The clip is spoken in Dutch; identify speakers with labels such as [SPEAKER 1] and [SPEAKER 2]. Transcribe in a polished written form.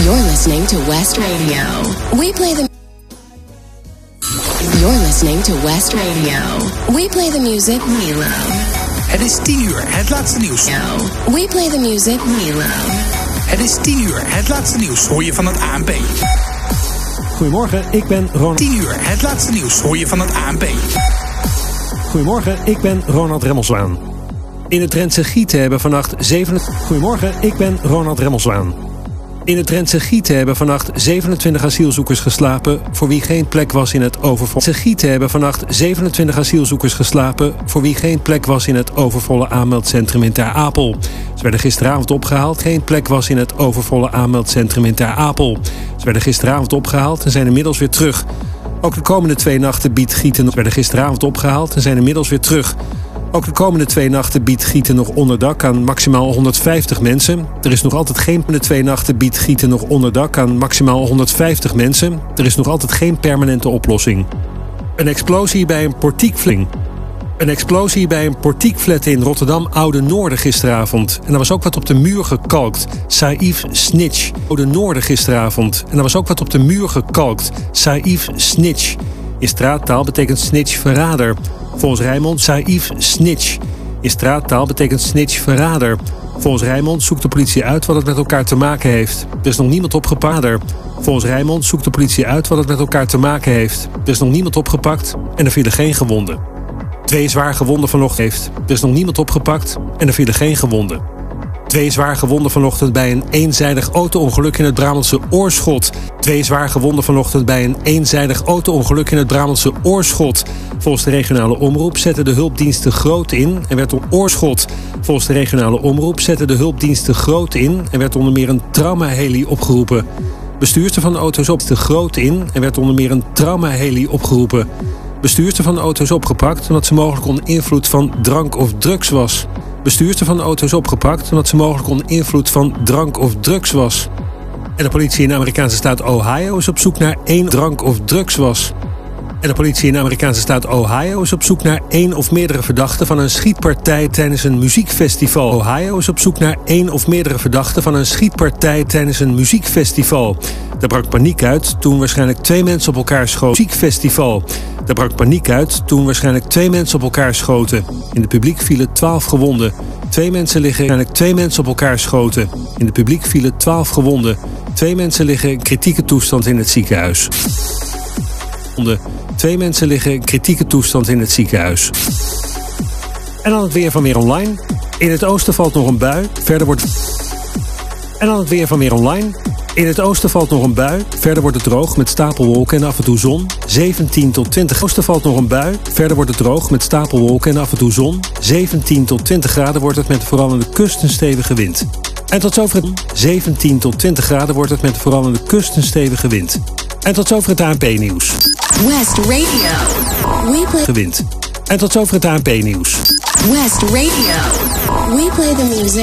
[SPEAKER 1] You're listening to West Radio. We play the... You're listening to West Radio. We play the music we love.
[SPEAKER 2] Het is 10 uur, het laatste nieuws.
[SPEAKER 1] We play the music we love.
[SPEAKER 2] Het is 10 uur, het laatste nieuws hoor je van het ANP.
[SPEAKER 3] Goedemorgen, ik ben Ronald.
[SPEAKER 2] 10 uur, het laatste nieuws hoor je van het ANP.
[SPEAKER 3] Goedemorgen, ik ben Ronald Remmelswaan. In het Drentse Gieten hebben vannacht 27... Goedemorgen, ik ben Ronald Remmelswaan. In het Drentse Gieten hebben vannacht 27 asielzoekers geslapen voor wie geen plek was in het overvolle... Gieten hebben vannacht 27 asielzoekers geslapen voor wie geen plek was in het overvolle aanmeldcentrum in Ter Apel. Ze werden gisteravond opgehaald, geen plek was in het overvolle aanmeldcentrum in Ter Apel. Ze werden gisteravond opgehaald en zijn inmiddels weer terug. Ook de komende 2 nachten biedt Gieten... Ze werden gisteravond opgehaald en zijn inmiddels weer terug. Ook de komende 2 nachten biedt Gieten nog onderdak aan maximaal 150 mensen. Er is nog altijd geen... De 2 nachten biedt Gieten nog onderdak aan maximaal 150 mensen. Er is nog altijd geen permanente oplossing. Een explosie bij een portiekfling. Een explosie bij een portiekflat in Rotterdam Oude Noorden gisteravond. En er was ook wat op de muur gekalkt. Saïf Snitch. Oude Noorden gisteravond. En er was ook wat op de muur gekalkt. Saïf Snitch. In straattaal betekent snitch verrader. Volgens Rijnmond Saïf Snitch. In straattaal betekent snitch verrader. Volgens Rijnmond zoekt de politie uit wat het met elkaar te maken heeft. Er is nog niemand opgepakt. Volgens Rijnmond zoekt de politie uit wat het met elkaar te maken heeft. Er is nog niemand opgepakt en er vielen geen gewonden. 2 zwaar gewonden vanochtend heeft. Er is nog niemand opgepakt en er vielen geen gewonden. 2 zwaar gewonden vanochtend bij een eenzijdig auto-ongeluk in het Brabantse Oorschot. 2 zwaar gewonden vanochtend bij een eenzijdig auto-ongeluk in het Brabantse Oorschot. Volgens de regionale omroep zetten de hulpdiensten Groot in en werd Oorschot. Volgens de regionale omroep zetten de hulpdiensten Groot in en werd onder meer een traumaheli opgeroepen. Bestuurster van de auto's op de Groot in en werd onder meer een traumaheli opgeroepen. Bestuurster van de auto is opgepakt omdat ze mogelijk onder invloed van drank of drugs was. Bestuurster van de auto is opgepakt omdat ze mogelijk onder invloed van drank of drugs was. En de politie in de Amerikaanse staat Ohio is op zoek naar 1 drank of drugs was. En de politie in de Amerikaanse staat Ohio is op zoek naar 1 of meerdere verdachten van een schietpartij tijdens een muziekfestival. Ohio is op zoek naar 1 of meerdere verdachten van een schietpartij tijdens een muziekfestival. Daar brak paniek uit toen waarschijnlijk 2 mensen op elkaar schoten. Muziekfestival. Daar brak paniek uit toen waarschijnlijk 2 mensen op elkaar schoten. In het publiek vielen 12 gewonden. 2 mensen liggen waarschijnlijk 2 mensen op elkaar schoten. In het publiek vielen 12 gewonden. 2 mensen liggen in kritieke toestand in het ziekenhuis. 2 mensen liggen in kritieke toestand in het ziekenhuis. En dan het weer van Weer Online. In het oosten valt nog een bui. Verder wordt... En dan het weer van Weer Online. In het oosten valt nog een bui. Verder wordt het droog met stapelwolken en af en toe zon. 17 tot 20. In het oosten valt nog een bui. Verder wordt het droog met stapelwolken en af en toe zon. 17 tot 20 graden wordt het met vooral aan de kust een stevige wind. En tot zover het 17 tot 20 graden wordt het met vooral aan de kust een stevige wind. En tot zover het ANP-nieuws.
[SPEAKER 1] West Radio. We play...
[SPEAKER 3] Gewind. En tot zover het ANP-nieuws.
[SPEAKER 1] West Radio. We play the music.